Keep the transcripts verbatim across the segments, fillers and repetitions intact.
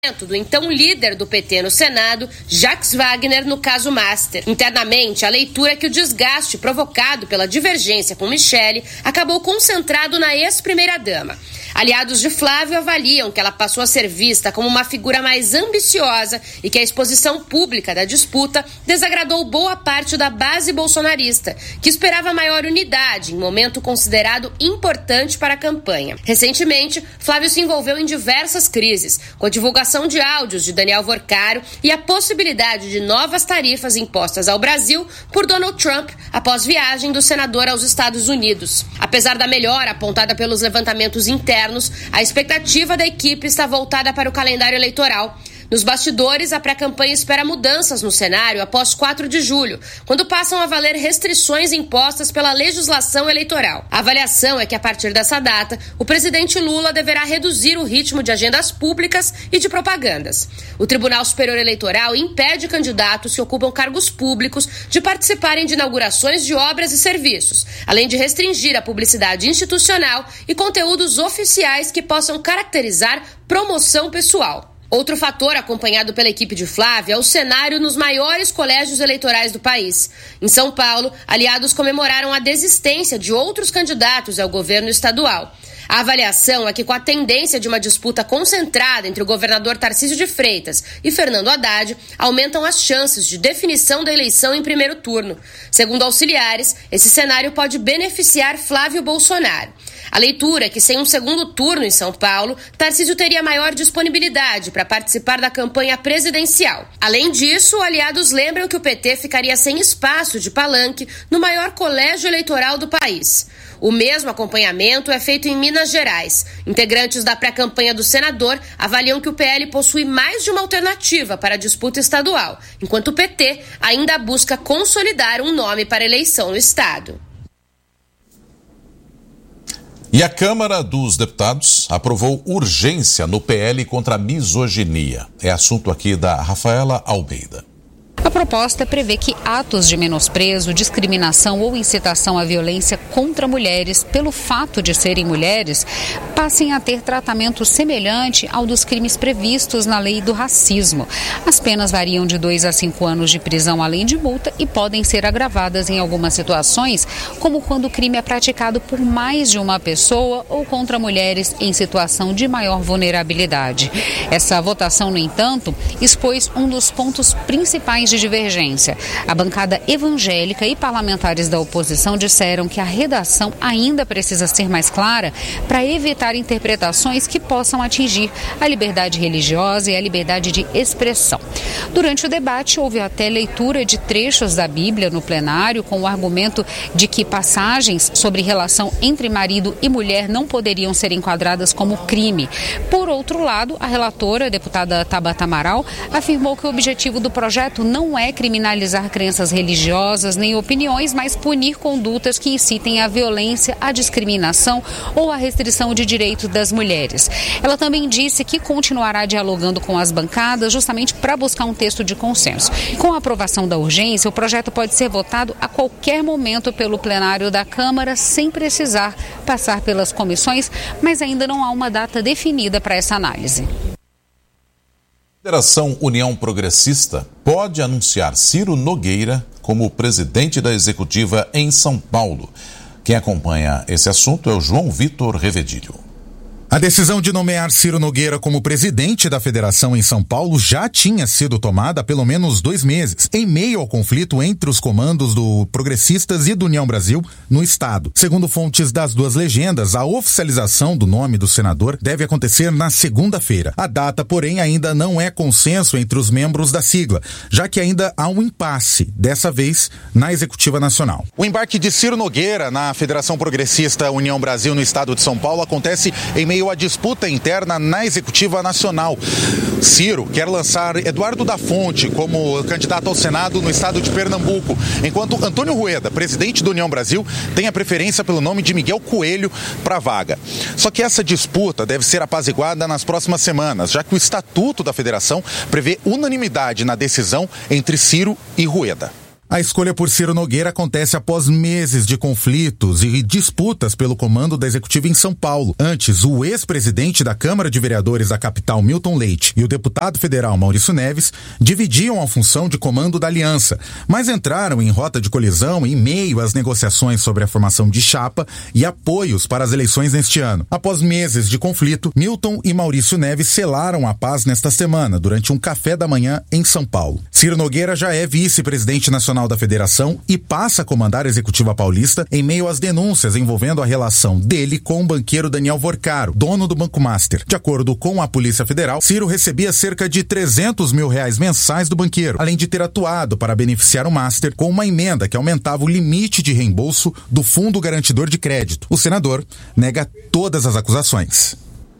do então líder do P T no Senado, Jacques Wagner, no caso Master. Internamente, a leitura é que o desgaste provocado pela divergência com Michele acabou concentrado na ex-primeira-dama. Aliados de Flávio avaliam que ela passou a ser vista como uma figura mais ambiciosa e que a exposição pública da disputa desagradou boa parte da base bolsonarista, que esperava maior unidade em momento considerado importante para a campanha. Recentemente, Flávio se envolveu em diversas crises, com a divulgação de áudios de Daniel Vorcaro e a possibilidade de novas tarifas impostas ao Brasil por Donald Trump após viagem do senador aos Estados Unidos. Apesar da melhora apontada pelos levantamentos internos, a expectativa da equipe está voltada para o calendário eleitoral. Nos bastidores, a pré-campanha espera mudanças no cenário após quatro de julho, quando passam a valer restrições impostas pela legislação eleitoral. A avaliação é que, a partir dessa data, o presidente Lula deverá reduzir o ritmo de agendas públicas e de propagandas. O Tribunal Superior Eleitoral impede candidatos que ocupam cargos públicos de participarem de inaugurações de obras e serviços, além de restringir a publicidade institucional e conteúdos oficiais que possam caracterizar promoção pessoal. Outro fator acompanhado pela equipe de Flávia é o cenário nos maiores colégios eleitorais do país. Em São Paulo, aliados comemoraram a desistência de outros candidatos ao governo estadual. A avaliação é que, com a tendência de uma disputa concentrada entre o governador Tarcísio de Freitas e Fernando Haddad, aumentam as chances de definição da eleição em primeiro turno. Segundo auxiliares, esse cenário pode beneficiar Flávio Bolsonaro. A leitura é que, sem um segundo turno em São Paulo, Tarcísio teria maior disponibilidade para participar da campanha presidencial. Além disso, aliados lembram que o P T ficaria sem espaço de palanque no maior colégio eleitoral do país. O mesmo acompanhamento é feito em Minas Gerais. Integrantes da pré-campanha do senador avaliam que o P L possui mais de uma alternativa para a disputa estadual, enquanto o P T ainda busca consolidar um nome para a eleição no estado. E a Câmara dos Deputados aprovou urgência no P L contra a misoginia. É assunto aqui da Rafaela Almeida. A proposta prevê que atos de menosprezo, discriminação ou incitação à violência contra mulheres, pelo fato de serem mulheres, passem a ter tratamento semelhante ao dos crimes previstos na lei do racismo. As penas variam de dois a cinco anos de prisão além de multa e podem ser agravadas em algumas situações, como quando o crime é praticado por mais de uma pessoa ou contra mulheres em situação de maior vulnerabilidade. Essa votação, no entanto, expôs um dos pontos principais de divergência. A bancada evangélica e parlamentares da oposição disseram que a redação ainda precisa ser mais clara para evitar interpretações que possam atingir a liberdade religiosa e a liberdade de expressão. Durante o debate, houve até leitura de trechos da Bíblia no plenário, com o argumento de que passagens sobre relação entre marido e mulher não poderiam ser enquadradas como crime. Por outro lado, a relatora, a deputada Tabata Amaral, afirmou que o objetivo do projeto não Não é criminalizar crenças religiosas nem opiniões, mas punir condutas que incitem à violência, à discriminação ou à restrição de direitos das mulheres. Ela também disse que continuará dialogando com as bancadas justamente para buscar um texto de consenso. Com a aprovação da urgência, o projeto pode ser votado a qualquer momento pelo plenário da Câmara, sem precisar passar pelas comissões, mas ainda não há uma data definida para essa análise. A Federação União Progressista pode anunciar Ciro Nogueira como presidente da executiva em São Paulo. Quem acompanha esse assunto é o João Vitor Revedilho. A decisão de nomear Ciro Nogueira como presidente da federação em São Paulo já tinha sido tomada há pelo menos dois meses, em meio ao conflito entre os comandos do Progressistas e do União Brasil no estado. Segundo fontes das duas legendas, a oficialização do nome do senador deve acontecer na segunda-feira. A data, porém, ainda não é consenso entre os membros da sigla, já que ainda há um impasse, dessa vez na Executiva Nacional. O embarque de Ciro Nogueira na Federação Progressista União Brasil no estado de São Paulo acontece em meio a disputa interna na Executiva Nacional. Ciro quer lançar Eduardo da Fonte como candidato ao Senado no estado de Pernambuco, enquanto Antônio Rueda, presidente do União Brasil, tem a preferência pelo nome de Miguel Coelho para a vaga. Só que essa disputa deve ser apaziguada nas próximas semanas, já que o Estatuto da Federação prevê unanimidade na decisão entre Ciro e Rueda. A escolha por Ciro Nogueira acontece após meses de conflitos e disputas pelo comando da executiva em São Paulo. Antes, o ex-presidente da Câmara de Vereadores da capital, Milton Leite, e o deputado federal Maurício Neves dividiam a função de comando da aliança, mas entraram em rota de colisão em meio às negociações sobre a formação de chapa e apoios para as eleições neste ano. Após meses de conflito, Milton e Maurício Neves selaram a paz nesta semana, durante um café da manhã em São Paulo. Ciro Nogueira já é vice-presidente nacional da federação e passa a comandar a executiva paulista em meio às denúncias envolvendo a relação dele com o banqueiro Daniel Vorcaro, dono do Banco Master. De acordo com a Polícia Federal, Ciro recebia cerca de trezentos mil reais mensais do banqueiro, além de ter atuado para beneficiar o Master com uma emenda que aumentava o limite de reembolso do Fundo Garantidor de Crédito. O senador nega todas as acusações.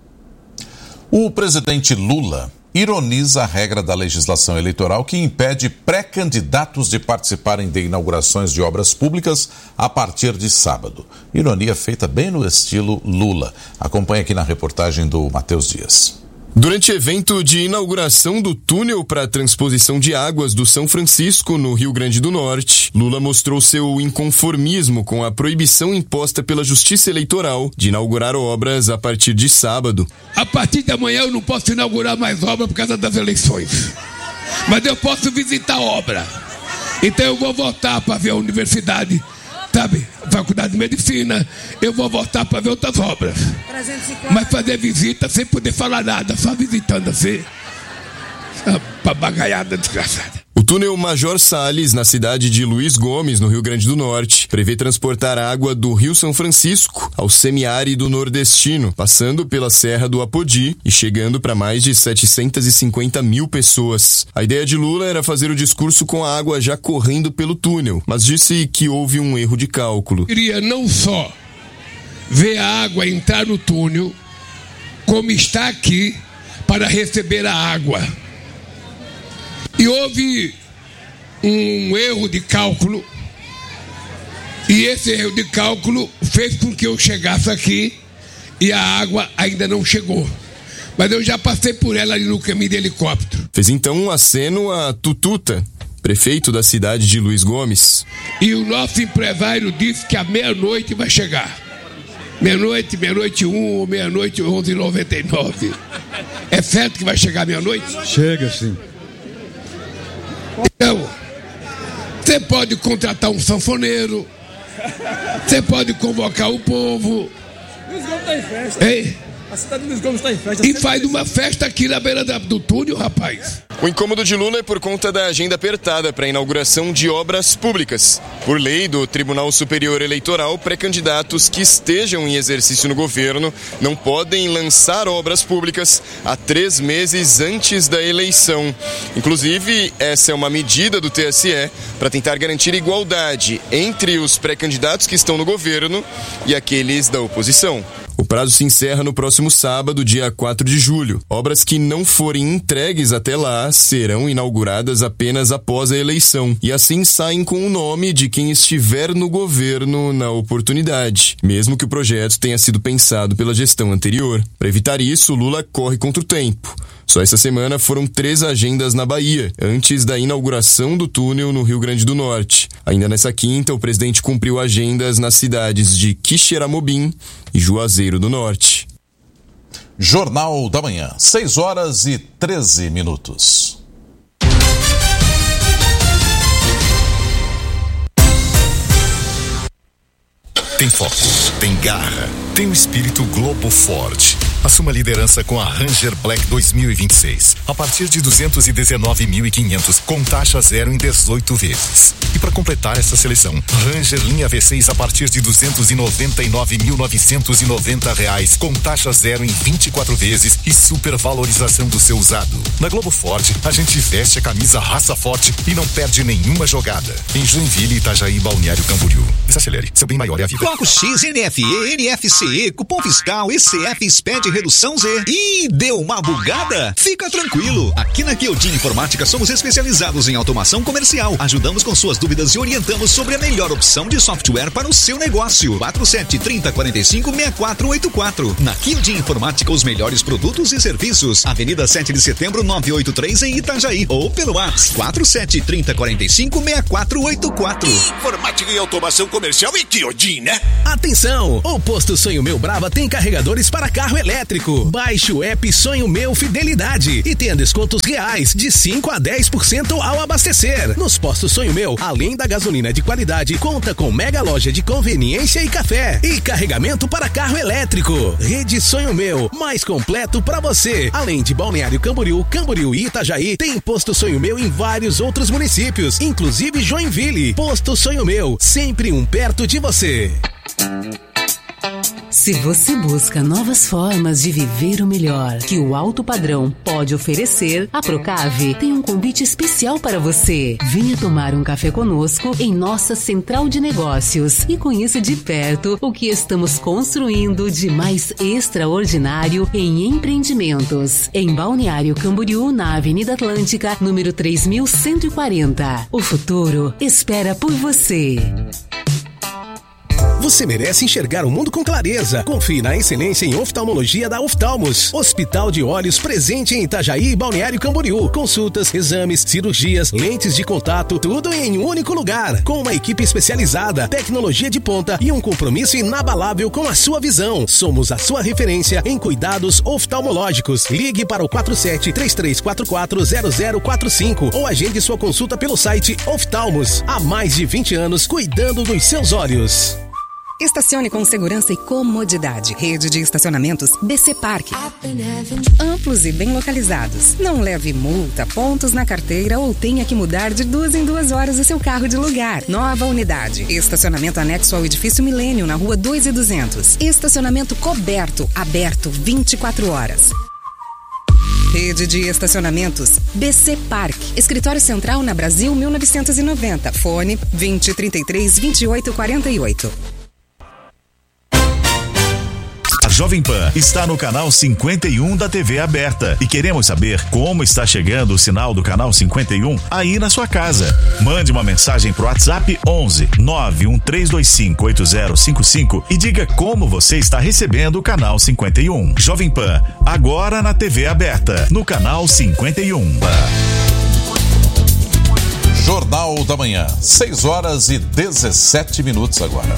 O presidente Lula ironiza a regra da legislação eleitoral que impede pré-candidatos de participarem de inaugurações de obras públicas a partir de sábado. Ironia feita bem no estilo Lula. Acompanhe aqui na reportagem do Matheus Dias. Durante evento de inauguração do túnel para a transposição de águas do São Francisco, no Rio Grande do Norte, Lula mostrou seu inconformismo com a proibição imposta pela Justiça Eleitoral de inaugurar obras a partir de sábado. A partir de amanhã eu não posso inaugurar mais obra por causa das eleições, mas eu posso visitar a obra. Então eu vou voltar para ver a universidade, sabe, faculdade de medicina, eu vou voltar para ver outras obras. Mas fazer visita sem poder falar nada, só visitando assim. Papagaiada desgraçada. O túnel Major Salles, na cidade de Luiz Gomes, no Rio Grande do Norte, prevê transportar água do Rio São Francisco ao semiárido nordestino, passando pela Serra do Apodi e chegando para mais de setecentas e cinquenta mil pessoas. A ideia de Lula era fazer o discurso com a água já correndo pelo túnel, mas disse que houve um erro de cálculo. Queria não só ver a água entrar no túnel, como está aqui para receber a água. E houve um erro de cálculo, e esse erro de cálculo fez com que eu chegasse aqui e a água ainda não chegou. Mas eu já passei por ela ali no caminho de helicóptero. Fez então um aceno a Tututa, prefeito da cidade de Luiz Gomes. E o nosso empresário disse que à meia-noite vai chegar. Meia-noite, meia-noite um ou meia-noite onze e noventa e nove. É certo que vai chegar meia-noite? Chega, sim. Então, você pode contratar um sanfoneiro, você pode convocar o povo. Luiz Gomes está em festa. Ei? A cidade de Luiz Gomes está em festa. E faz uma festa aqui na beira do túnel, rapaz. O incômodo de Lula é por conta da agenda apertada para a inauguração de obras públicas. Por lei do Tribunal Superior Eleitoral, pré-candidatos que estejam em exercício no governo não podem lançar obras públicas há três meses antes da eleição. Inclusive, essa é uma medida do T S E para tentar garantir igualdade entre os pré-candidatos que estão no governo e aqueles da oposição. O prazo se encerra no próximo sábado, dia quatro de julho. Obras que não forem entregues até lá serão inauguradas apenas após a eleição e assim saem com o nome de quem estiver no governo na oportunidade, mesmo que o projeto tenha sido pensado pela gestão anterior. Para evitar isso, Lula corre contra o tempo. Só essa semana foram três agendas na Bahia, antes da inauguração do túnel no Rio Grande do Norte. Ainda nessa quinta, o presidente cumpriu agendas nas cidades de Quixeramobim e Juazeiro do Norte. Jornal da Manhã, seis horas e treze minutos. Tem foco, tem garra, tem o espírito Globo Ford. Assuma a liderança com a Ranger Black dois mil e vinte e seis. A partir de duzentos e dezenove mil e quinhentos, com taxa zero em dezoito vezes. E para completar essa seleção, Ranger linha V seis a partir de duzentos e noventa e nove mil novecentos e noventa reais, com taxa zero em vinte e quatro vezes e supervalorização do seu usado. Na Globo Ford, a gente veste a camisa raça forte e não perde nenhuma jogada. Em Joinville, Itajaí, Balneário Camboriú. Desacelere, seu bem maior é a vida. Bloco X, N F E, N F C E, cupom fiscal, E C F, Exped redução Z. Ih, deu uma bugada? Fica tranquilo. Aqui na Kyojin Informática somos especializados em automação comercial. Ajudamos com suas dúvidas e orientamos sobre a melhor opção de software para o seu negócio. quatro sete três zero quatro cinco seis quatro oito quatro. Na Kyojin Informática, os melhores produtos e serviços. Avenida sete de setembro, novecentos e oitenta e três em Itajaí. Ou pelo WhatsApp quatro sete três zero quatro cinco seis quatro oito quatro. Informática e automação comercial e Kyojin, né? Atenção! O posto Sonho Meu Brava tem carregadores para carro elétrico. Baixe o app Sonho Meu Fidelidade e tenha descontos reais de cinco a dez por cento ao abastecer. Nos postos Sonho Meu, além da gasolina de qualidade, conta com mega loja de conveniência e café. E carregamento para carro elétrico. Rede Sonho Meu, mais completo para você. Além de Balneário Camboriú, Camboriú e Itajaí, tem posto Sonho Meu em vários outros municípios, inclusive Joinville. Posto Sonho Meu, sempre um perto de você. Se você busca novas formas de viver o melhor que o alto padrão pode oferecer, a Procave tem um convite especial para você. Venha tomar um café conosco em nossa central de negócios e conheça de perto o que estamos construindo de mais extraordinário em empreendimentos. Em Balneário Camboriú, na Avenida Atlântica, número três mil cento e quarenta. O futuro espera por você. Você merece enxergar o mundo com clareza. Confie na excelência em oftalmologia da Oftalmos. Hospital de Olhos presente em Itajaí e Balneário Camboriú. Consultas, exames, cirurgias, lentes de contato, tudo em um único lugar. Com uma equipe especializada, tecnologia de ponta e um compromisso inabalável com a sua visão. Somos a sua referência em cuidados oftalmológicos. Ligue para o quatro sete três três quatro quatro zero zero quatro cinco ou agende sua consulta pelo site Oftalmos. Há mais de vinte anos cuidando dos seus olhos. Estacione com segurança e comodidade. Rede de estacionamentos B C Park. Amplos e bem localizados. Não leve multa, pontos na carteira ou tenha que mudar de duas em duas horas o seu carro de lugar. Nova unidade. Estacionamento anexo ao edifício Milênio, na rua dois e duzentos. Estacionamento coberto, aberto vinte e quatro horas. Rede de estacionamentos B C Park. Escritório Central na Brasil mil novecentos e noventa. Fone vinte, trinta e três, vinte e oito, quarenta e oito. A Jovem Pan está no canal cinquenta e um da T V aberta e queremos saber como está chegando o sinal do canal cinquenta e um aí na sua casa. Mande uma mensagem pro WhatsApp onze nove um três dois cinco oito zero cinco cinco e diga como você está recebendo o canal cinquenta e um. Jovem Pan, agora na T V aberta, no canal cinquenta e um. Jornal da Manhã, seis horas e dezessete minutos agora.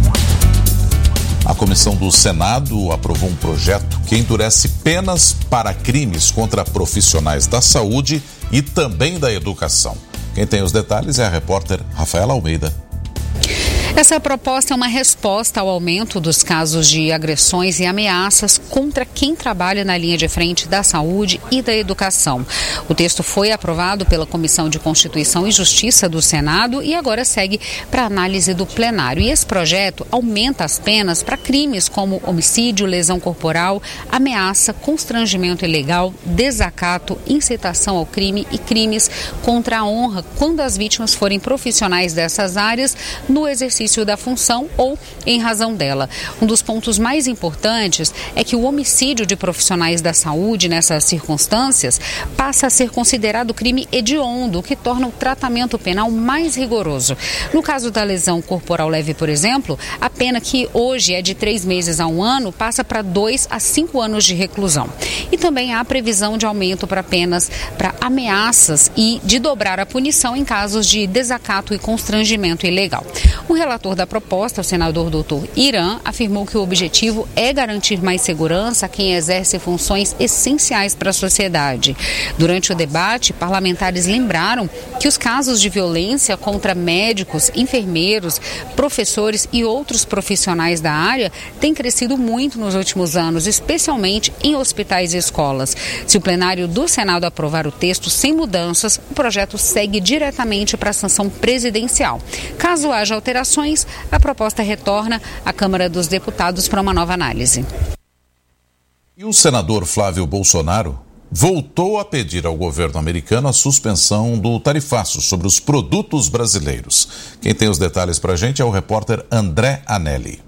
A comissão do Senado aprovou um projeto que endurece penas para crimes contra profissionais da saúde e também da educação. Quem tem os detalhes é a repórter Rafaela Almeida. Essa proposta é uma resposta ao aumento dos casos de agressões e ameaças contra quem trabalha na linha de frente da saúde e da educação. O texto foi aprovado pela Comissão de Constituição e Justiça do Senado e agora segue para análise do plenário. E esse projeto aumenta as penas para crimes como homicídio, lesão corporal, ameaça, constrangimento ilegal, desacato, incitação ao crime e crimes contra a honra quando as vítimas forem profissionais dessas áreas no exercício da função ou em razão dela. Um dos pontos mais importantes é que o homicídio de profissionais da saúde nessas circunstâncias passa a ser considerado crime hediondo, o que torna o tratamento penal mais rigoroso. No caso da lesão corporal leve, por exemplo, a pena que hoje é de três meses a um ano passa para dois a cinco anos de reclusão. E também há previsão de aumento para penas para ameaças e de dobrar a punição em casos de desacato e constrangimento ilegal. O relator da proposta, o senador doutor Irã, afirmou que o objetivo é garantir mais segurança a quem exerce funções essenciais para a sociedade. Durante o debate, parlamentares lembraram que os casos de violência contra médicos, enfermeiros, professores e outros profissionais da área têm crescido muito nos últimos anos, especialmente em hospitais e escolas. Se o plenário do Senado aprovar o texto sem mudanças, o projeto segue diretamente para a sanção presidencial. Caso haja alterações, a proposta retorna à Câmara dos Deputados para uma nova análise. E o senador Flávio Bolsonaro voltou a pedir ao governo americano a suspensão do tarifaço sobre os produtos brasileiros. Quem tem os detalhes para a gente é o repórter André Anelli.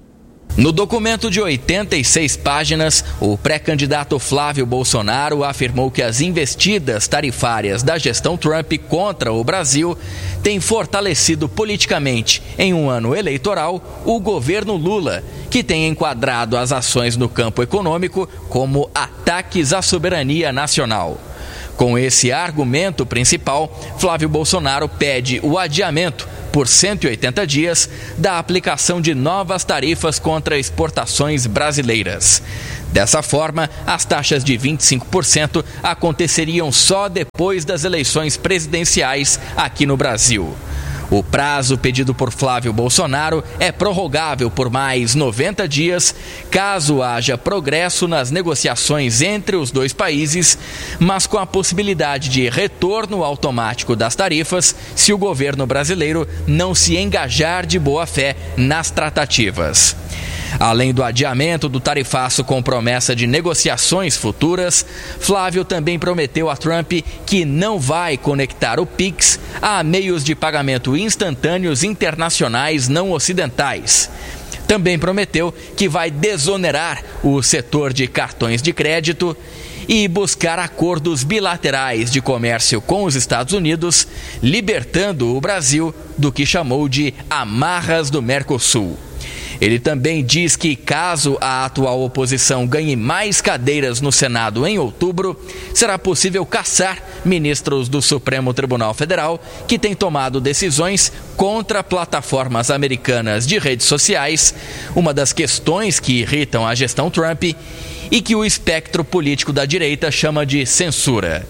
No documento de oitenta e seis páginas, o pré-candidato Flávio Bolsonaro afirmou que as investidas tarifárias da gestão Trump contra o Brasil têm fortalecido politicamente, em um ano eleitoral, o governo Lula, que tem enquadrado as ações no campo econômico como ataques à soberania nacional. Com esse argumento principal, Flávio Bolsonaro pede o adiamento por cento e oitenta dias, da aplicação de novas tarifas contra exportações brasileiras. Dessa forma, as taxas de vinte e cinco por cento aconteceriam só depois das eleições presidenciais aqui no Brasil. O prazo pedido por Flávio Bolsonaro é prorrogável por mais noventa dias, caso haja progresso nas negociações entre os dois países, mas com a possibilidade de retorno automático das tarifas se o governo brasileiro não se engajar de boa fé nas tratativas. Além do adiamento do tarifaço com promessa de negociações futuras, Flávio também prometeu a Trump que não vai conectar o Pix a meios de pagamento instantâneos internacionais não ocidentais. Também prometeu que vai desonerar o setor de cartões de crédito e buscar acordos bilaterais de comércio com os Estados Unidos, libertando o Brasil do que chamou de amarras do Mercosul. Ele também diz que, caso a atual oposição ganhe mais cadeiras no Senado em outubro, será possível caçar ministros do Supremo Tribunal Federal que têm tomado decisões contra plataformas americanas de redes sociais, uma das questões que irritam a gestão Trump e que o espectro político da direita chama de censura.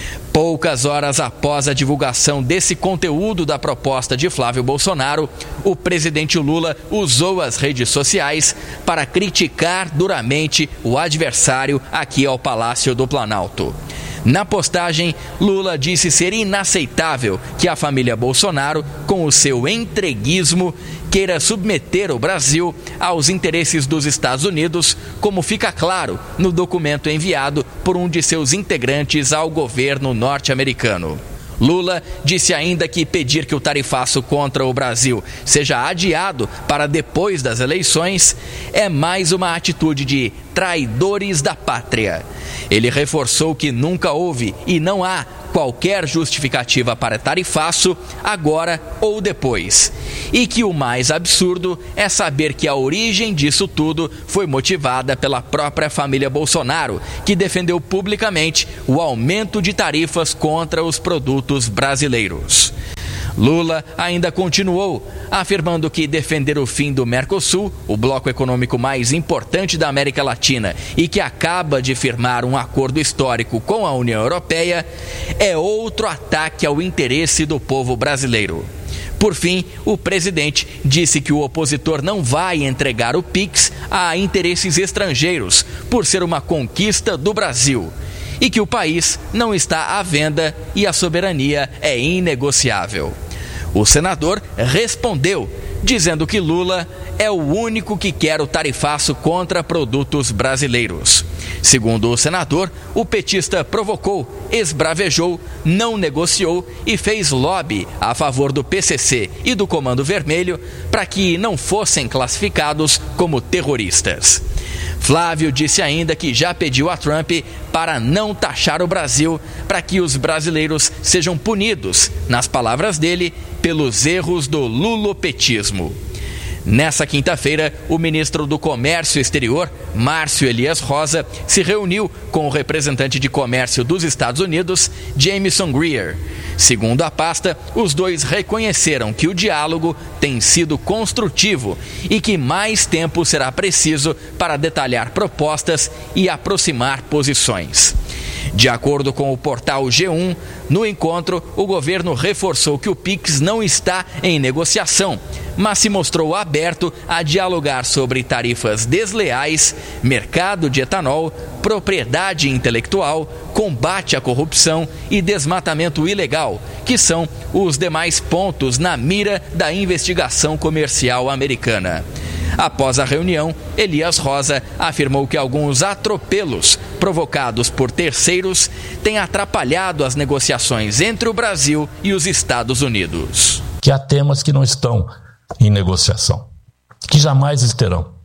Poucas horas após a divulgação desse conteúdo da proposta de Flávio Bolsonaro, o presidente Lula usou as redes sociais para criticar duramente o adversário aqui ao Palácio do Planalto. Na postagem, Lula disse ser inaceitável que a família Bolsonaro, com o seu entreguismo, queira submeter o Brasil aos interesses dos Estados Unidos, como fica claro no documento enviado por um de seus integrantes ao governo norte-americano. Lula disse ainda que pedir que o tarifaço contra o Brasil seja adiado para depois das eleições é mais uma atitude de traidores da pátria. Ele reforçou que nunca houve e não há qualquer justificativa para tarifaço agora ou depois. E que o mais absurdo é saber que a origem disso tudo foi motivada pela própria família Bolsonaro, que defendeu publicamente o aumento de tarifas contra os produtos brasileiros. Lula ainda continuou, afirmando que defender o fim do Mercosul, o bloco econômico mais importante da América Latina e que acaba de firmar um acordo histórico com a União Europeia, é outro ataque ao interesse do povo brasileiro. Por fim, o presidente disse que o opositor não vai entregar o Pix a interesses estrangeiros, por ser uma conquista do Brasil, e que o país não está à venda e a soberania é inegociável. O senador respondeu, dizendo que Lula é o único que quer o tarifaço contra produtos brasileiros. Segundo o senador, o petista provocou, esbravejou, não negociou e fez lobby a favor do P C C e do Comando Vermelho para que não fossem classificados como terroristas. Flávio disse ainda que já pediu a Trump para não taxar o Brasil para que os brasileiros sejam punidos, nas palavras dele, pelos erros do lulopetismo. Nessa quinta-feira, o ministro do Comércio Exterior, Márcio Elias Rosa, se reuniu com o representante de comércio dos Estados Unidos, Jamieson Greer. Segundo a pasta, os dois reconheceram que o diálogo tem sido construtivo e que mais tempo será preciso para detalhar propostas e aproximar posições. De acordo com o portal G um, no encontro, o governo reforçou que o Pix não está em negociação, mas se mostrou aberto a dialogar sobre tarifas desleais, mercado de etanol, propriedade intelectual, combate à corrupção e desmatamento ilegal, que são os demais pontos na mira da investigação comercial americana. Após a reunião, Elias Rosa afirmou que alguns atropelos provocados por terceiros têm atrapalhado as negociações entre o Brasil e os Estados Unidos. Que há temas que não estão em negociação, que jamais estarão.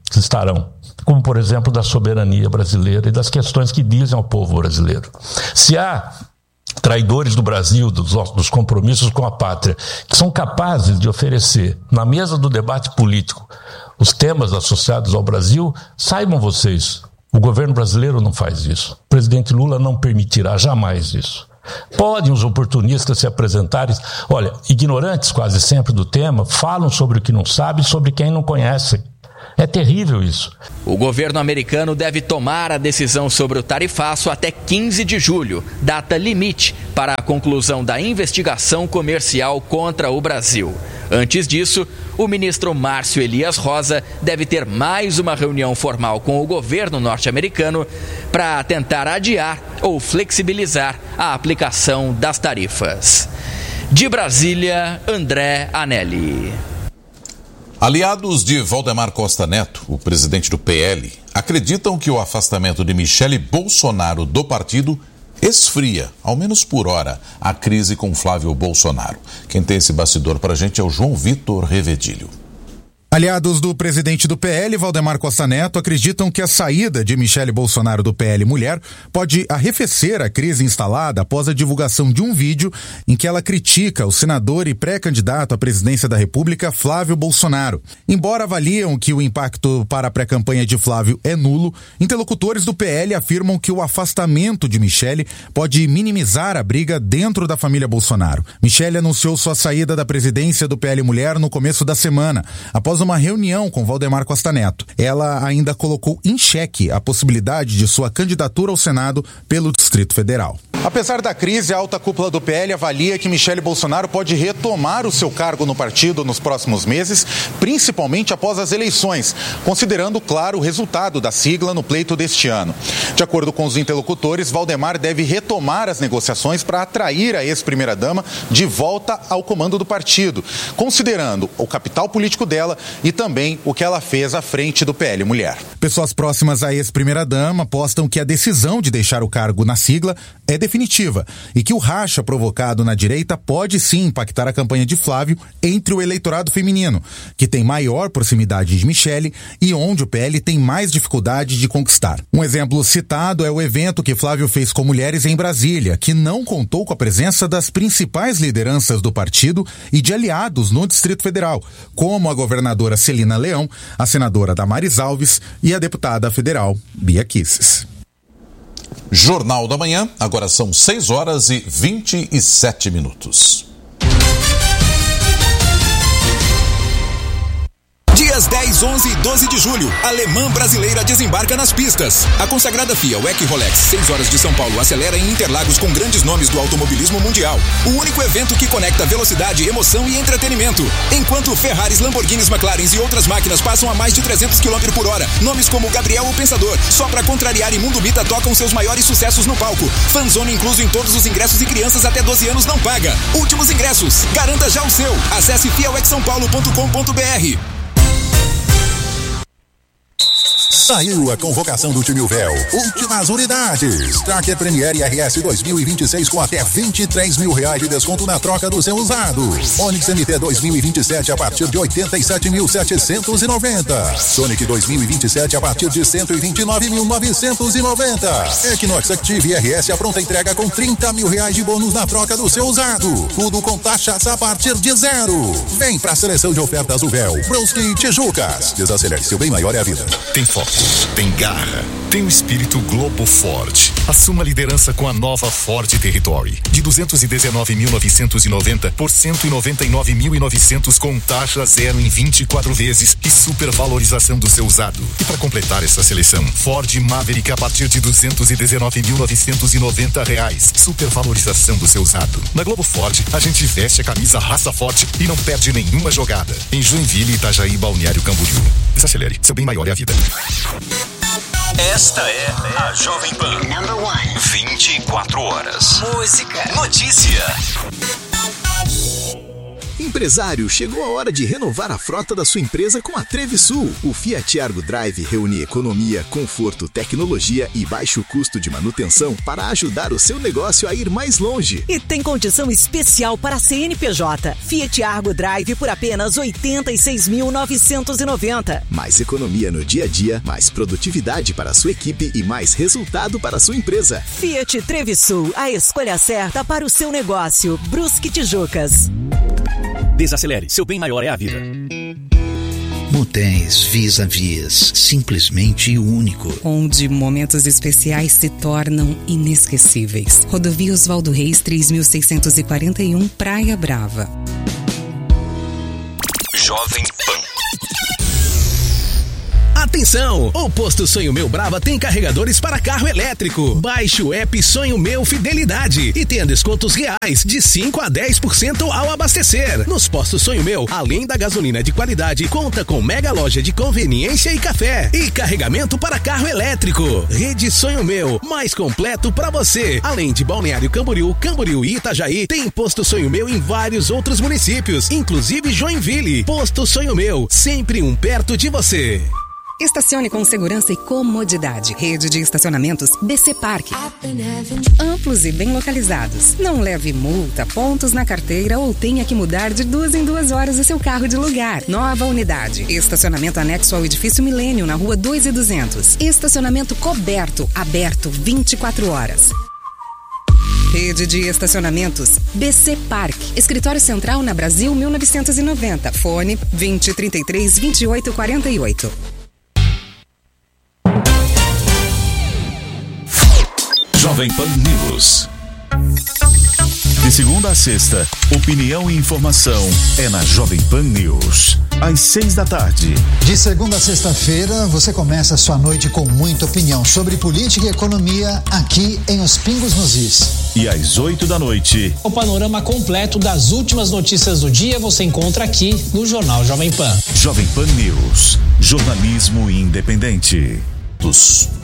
que estarão, como por exemplo da soberania brasileira e das questões que dizem ao povo brasileiro. Se há traidores do Brasil, dos, dos compromissos com a pátria, que são capazes de oferecer na mesa do debate político os temas associados ao Brasil, saibam vocês, o governo brasileiro não faz isso. O presidente Lula não permitirá jamais isso. Podem os oportunistas se apresentarem, olha, ignorantes quase sempre do tema, falam sobre o que não sabem, sobre quem não conhecem. É terrível isso. O governo americano deve tomar a decisão sobre o tarifaço até quinze de julho, data limite para a conclusão da investigação comercial contra o Brasil. Antes disso, o ministro Márcio Elias Rosa deve ter mais uma reunião formal com o governo norte-americano para tentar adiar ou flexibilizar a aplicação das tarifas. De Brasília, André Anelli. Aliados de Valdemar Costa Neto, o presidente do P L, acreditam que o afastamento de Michele Bolsonaro do partido esfria, ao menos por hora, a crise com Flávio Bolsonaro. Quem tem esse bastidor para a gente é o João Vitor Revedilho. Aliados do presidente do P L, Valdemar Costa Neto, acreditam que a saída de Michele Bolsonaro do P L Mulher pode arrefecer a crise instalada após a divulgação de um vídeo em que ela critica o senador e pré-candidato à presidência da República, Flávio Bolsonaro. Embora avaliam que o impacto para a pré-campanha de Flávio é nulo, interlocutores do P L afirmam que o afastamento de Michele pode minimizar a briga dentro da família Bolsonaro. Michele anunciou sua saída da presidência do P L Mulher no começo da semana, após uma reunião com Valdemar Costa Neto. Ela ainda colocou em xeque a possibilidade de sua candidatura ao Senado pelo Distrito Federal. Apesar da crise, a alta cúpula do P L avalia que Michele Bolsonaro pode retomar o seu cargo no partido nos próximos meses, principalmente após as eleições, considerando, claro, o resultado da sigla no pleito deste ano. De acordo com os interlocutores, Valdemar deve retomar as negociações para atrair a ex-primeira-dama de volta ao comando do partido, considerando o capital político dela e também o que ela fez à frente do P L Mulher. Pessoas próximas à ex-primeira-dama apostam que a decisão de deixar o cargo na sigla é definitiva e que o racha provocado na direita pode sim impactar a campanha de Flávio entre o eleitorado feminino, que tem maior proximidade de Michele e onde o P L tem mais dificuldade de conquistar. Um exemplo citado é o evento que Flávio fez com mulheres em Brasília, que não contou com a presença das principais lideranças do partido e de aliados no Distrito Federal, como a governadora Celina Leão, a senadora Damares Alves e a deputada federal Bia Kicis. Jornal da Manhã, agora são seis horas e vinte e sete minutos. Dias dez, onze e doze de julho, a Alemã Brasileira desembarca nas pistas. A consagrada F I A W E C Rolex seis horas de São Paulo acelera em Interlagos com grandes nomes do automobilismo mundial. O único evento que conecta velocidade, emoção e entretenimento. Enquanto Ferraris, Lamborghinis, McLarens e outras máquinas passam a mais de trezentos quilômetros por hora. Nomes como Gabriel o Pensador, Só Pra Contrariar e Mundo Bita tocam seus maiores sucessos no palco. Fanzone incluso em todos os ingressos e crianças até doze anos não paga. Últimos ingressos. Garanta já o seu. Acesse f i a w e c são paulo ponto com ponto b r. Saiu a convocação do time Uvel. Últimas unidades. Tracker Premier R S dois mil e vinte e seis com até vinte e três mil reais de desconto na troca do seu usado. Onix M T dois mil e vinte e sete a partir de oitenta e sete mil setecentos e noventa. Sonic dois mil e vinte e sete a partir de cento e vinte e nove mil novecentos e noventa. Equinox Active R S a pronta entrega com trinta mil reais de bônus na troca do seu usado. Tudo com taxas a partir de zero. Vem pra seleção de ofertas Uvel. Brusque e Tijucas. Desacelere, seu bem maior é a vida. Tem foco, tem garra, tem o espírito Globo Ford. Assuma a liderança com a nova Ford Territory. De duzentos e dezenove mil novecentos e noventa por cento e noventa e nove mil e novecentos com taxa zero em vinte e quatro vezes e supervalorização do seu usado. E para completar essa seleção, Ford Maverick a partir de duzentos e dezenove mil novecentos e noventa reais. Supervalorização do seu usado. Na Globo Ford, a gente veste a camisa raça forte e não perde nenhuma jogada. Em Joinville, Itajaí, Balneário Camboriú. Desacelere, seu bem maior é a vida. Esta é a Jovem Pan. vinte e quatro horas. Música. Notícia. Empresário, chegou a hora de renovar a frota da sua empresa com a Trevisul. O Fiat Argo Drive reúne economia, conforto, tecnologia e baixo custo de manutenção para ajudar o seu negócio a ir mais longe. E tem condição especial para C N P J. Fiat Argo Drive por apenas oitenta e seis mil novecentos e noventa. Mais economia no dia a dia, mais produtividade para a sua equipe e mais resultado para a sua empresa. Fiat Trevisul, a escolha certa para o seu negócio. Brusque Tijucas. Desacelere, seu bem maior é a vida. Motéis Vis-a-Vis, simplesmente único. Onde momentos especiais se tornam inesquecíveis. Rodovia Oswaldo Reis, três mil seiscentos e quarenta e um, Praia Brava. Jovem Pan. Atenção! O Posto Sonho Meu Brava tem carregadores para carro elétrico. Baixe o app Sonho Meu Fidelidade e tenha descontos reais de cinco a dez por cento ao abastecer. Nos postos Sonho Meu, além da gasolina de qualidade, conta com mega loja de conveniência e café e carregamento para carro elétrico. Rede Sonho Meu, mais completo para você. Além de Balneário Camboriú, Camboriú e Itajaí, tem Posto Sonho Meu em vários outros municípios, inclusive Joinville. Posto Sonho Meu, sempre um perto de você. Estacione com segurança e comodidade. Rede de estacionamentos B C Parque. Amplos e bem localizados. Não leve multa, pontos na carteira ou tenha que mudar de duas em duas horas o seu carro de lugar. Nova unidade. Estacionamento anexo ao edifício Milênio, na rua dois e duzentos. Estacionamento coberto, aberto vinte e quatro horas. Rede de estacionamentos B C Parque. Escritório Central na Brasil mil novecentos e noventa. Fone vinte, trinta e três, vinte e oito, quarenta e oito. Jovem Pan News. De segunda a sexta, opinião e informação é na Jovem Pan News. Às seis da tarde. De segunda a sexta-feira, você começa a sua noite com muita opinião sobre política e economia aqui em Os Pingos nos Is. E às oito da noite. O panorama completo das últimas notícias do dia você encontra aqui no Jornal Jovem Pan. Jovem Pan News. Jornalismo independente. Dos